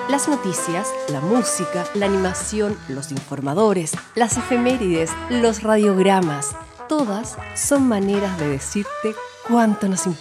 Las noticias, la música, la animación, los informadores, las efemérides, los radiogramas, todas son maneras de decirte cuánto nos importa.